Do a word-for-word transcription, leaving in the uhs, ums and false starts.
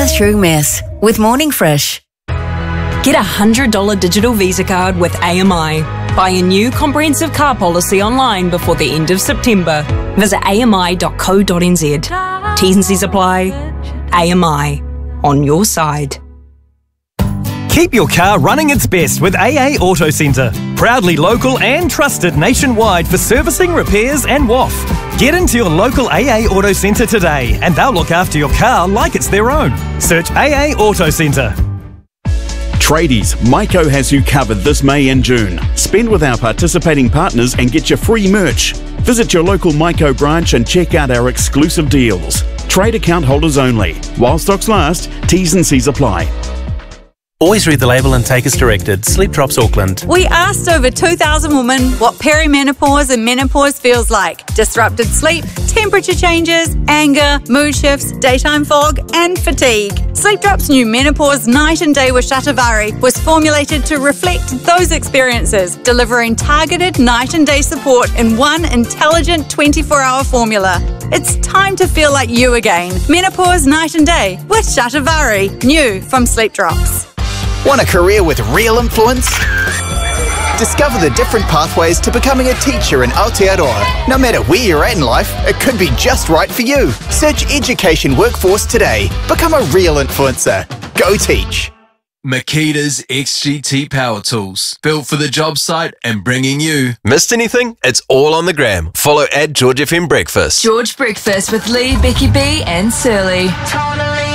Power through mess with Morning Fresh. Get a one hundred dollars digital Visa card with A M I. Buy a new comprehensive car policy online before the end of September. Visit a m i dot co dot n z. T's and C's apply. A M I. On your side. Keep your car running its best with A A Auto Centre. Proudly local and trusted nationwide for servicing, repairs and W A F. Get into your local A A Auto Centre today and they'll look after your car like it's their own. Search A A Auto Centre. Tradies, Myco has you covered this May and June. Spend with our participating partners and get your free merch. Visit your local Myco branch and check out our exclusive deals. Trade account holders only. While stocks last, T's and C's apply. Always read the label and take as directed. Sleep Drops Auckland. We asked over two thousand women what perimenopause and menopause feels like. Disrupted sleep, temperature changes, anger, mood shifts, daytime fog and fatigue. Sleep Drops' new Menopause Night and Day with Shatavari was formulated to reflect those experiences, delivering targeted night and day support in one intelligent twenty-four hour formula. It's time to feel like you again. Menopause Night and Day with Shatavari. New from Sleep Drops. Want a career with real influence? Discover the different pathways to becoming a teacher in Aotearoa. No matter where you're at in life, it could be just right for you. Search Education Workforce today. Become a real influencer. Go teach. Makita's X G T Power Tools. Built for the job site and bringing you. Missed anything? It's all on the gram. Follow at George F M Breakfast. George Breakfast with Lee, Becky B and Surly. Totally.